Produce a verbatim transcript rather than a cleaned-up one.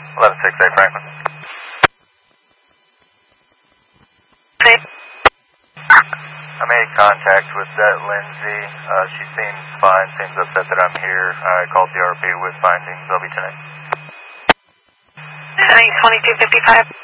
eleven six eight Franklin. I made contact with that Lindsay. Uh, she seems fine, seems upset that I'm here. I called the R P with findings. I'll be tonight. twenty-two fifty-five.